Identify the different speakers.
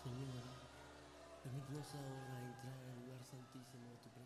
Speaker 1: Señor, permítenos ahora entrar al lugar santísimo de tu